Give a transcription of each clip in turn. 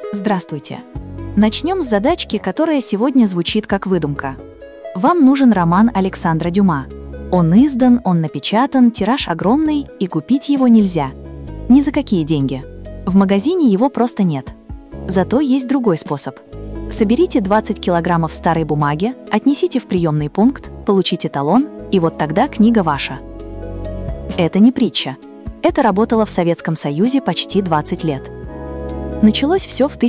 Здравствуйте. Начнем с задачки, которая сегодня звучит как выдумка. Вам нужен роман Александра Дюма. Он издан, он напечатан, тираж огромный, и купить его нельзя. Ни за какие деньги. В магазине его просто нет. Зато есть другой способ. Соберите 20 килограммов старой бумаги, отнесите в приемный пункт, получите талон, и вот тогда книга ваша. Это не притча. Это работало в Советском Союзе почти 20 лет. Началось все в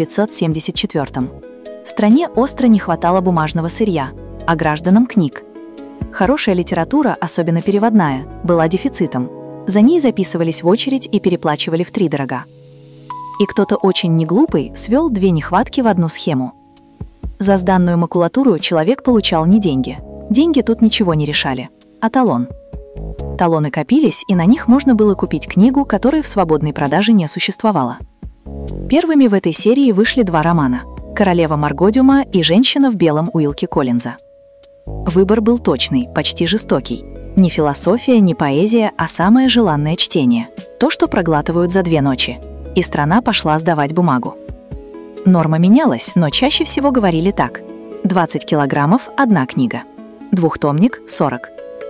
1974-м. Стране остро не хватало бумажного сырья, а гражданам — книг. Хорошая литература, особенно переводная, была дефицитом. За ней записывались в очередь и переплачивали втридорога. И кто-то очень неглупый свел две нехватки в одну схему. За сданную макулатуру человек получал не деньги. Деньги тут ничего не решали, а талон. Талоны копились, и на них можно было купить книгу, которой в свободной продаже не существовало. Первыми в этой серии вышли два романа «Королева Марго Дюма» и «Женщина в белом» Уилки Коллинза. Выбор был точный, почти жестокий. Не философия, не поэзия, а самое желанное чтение. То, что проглатывают за 2 ночи. И страна пошла сдавать бумагу. Норма менялась, но чаще всего говорили так: 20 килограммов – 1 книга. Двухтомник – 40.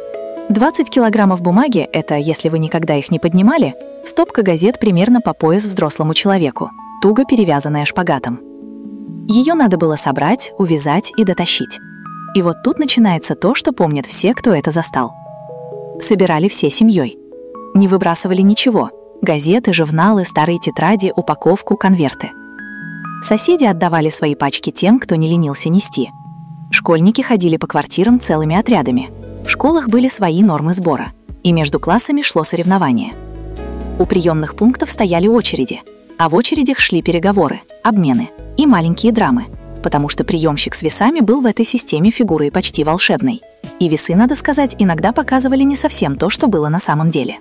20 килограммов бумаги – это, если вы никогда их не поднимали, стопка газет примерно по пояс взрослому человеку, туго перевязанная шпагатом. Ее надо было собрать, увязать и дотащить. И вот тут начинается то, что помнят все, кто это застал. Собирали всей семьей. Не выбрасывали ничего – газеты, журналы, старые тетради, упаковку, конверты. Соседи отдавали свои пачки тем, кто не ленился нести. Школьники ходили по квартирам целыми отрядами. В школах были свои нормы сбора, и между классами шло соревнование. У приемных пунктов стояли очереди, а в очередях шли переговоры, обмены и маленькие драмы, потому что приемщик с весами был в этой системе фигурой почти волшебной. И весы, надо сказать, иногда показывали не совсем то, что было на самом деле.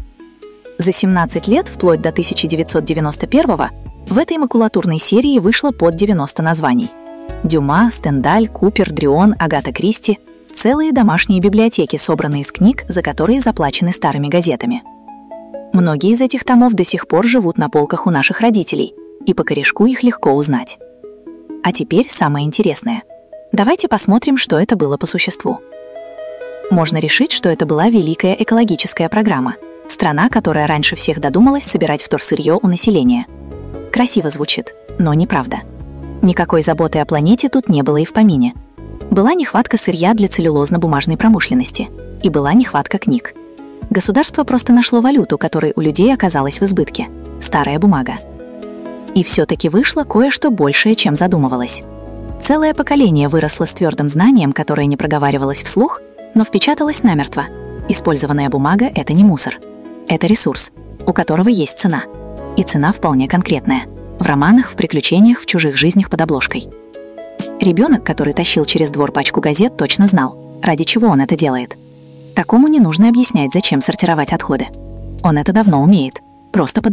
За 17 лет, вплоть до 1991-го, в этой макулатурной серии вышло под 90 названий. Дюма, Стендаль, Купер, Дрюон, Агата Кристи — целые домашние библиотеки, собранные из книг, за которые заплачены старыми газетами. Многие из этих томов до сих пор живут на полках у наших родителей, и по корешку их легко узнать. А теперь самое интересное. Давайте посмотрим, что это было по существу. Можно решить, что это была великая экологическая программа. Страна, которая раньше всех додумалась собирать вторсырье у населения. Красиво звучит, но неправда. Никакой заботы о планете тут не было и в помине. Была нехватка сырья для целлюлозно-бумажной промышленности. И была нехватка книг. Государство просто нашло валюту, которой у людей оказалась в избытке – старая бумага. И все-таки вышло кое-что большее, чем задумывалось. Целое поколение выросло с твердым знанием, которое не проговаривалось вслух, но впечаталось намертво. Использованная бумага – это не мусор. Это ресурс, у которого есть цена. И цена вполне конкретная. В романах, в приключениях, в чужих жизнях под обложкой. Ребенок, который тащил через двор пачку газет, точно знал, ради чего он это делает. Такому не нужно объяснять, зачем сортировать отходы. Он это давно умеет, просто по